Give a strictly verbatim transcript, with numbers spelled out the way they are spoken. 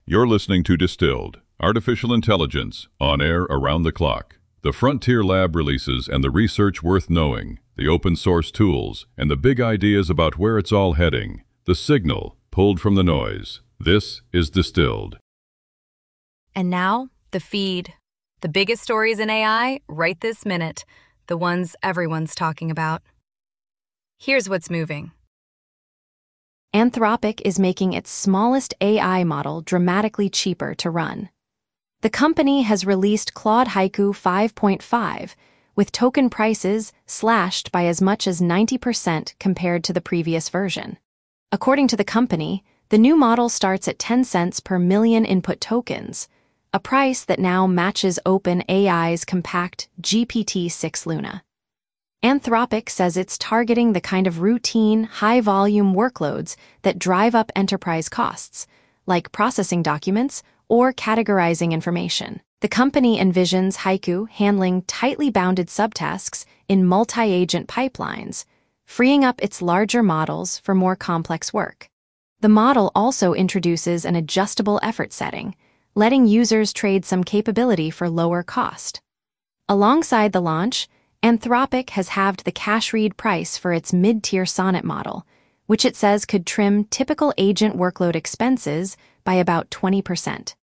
You're listening to Distilled, Artificial Intelligence, on air around the clock. The frontier lab releases and the research worth knowing, the open source tools, and the big ideas about where it's all heading. The signal, pulled from the noise. This is Distilled. And now, the feed. The biggest stories in A I right this minute. The ones everyone's talking about. Here's what's moving. Anthropic is making its smallest A I model dramatically cheaper to run. The company has released Claude Haiku five point five, with token prices slashed by as much as ninety percent compared to the previous version. According to the company, the new model starts at ten cents per million input tokens, a price that now matches OpenAI's compact G P T six Luna. Anthropic says it's targeting the kind of routine, high-volume workloads that drive up enterprise costs, like processing documents or categorizing information. The company envisions Haiku handling tightly bounded subtasks in multi-agent pipelines, freeing up its larger models for more complex work. The model also introduces an adjustable effort setting, letting users trade some capability for lower cost. Alongside the launch, Anthropic has halved the cash read price for its mid-tier Sonnet model, which it says could trim typical agent workload expenses by about twenty percent.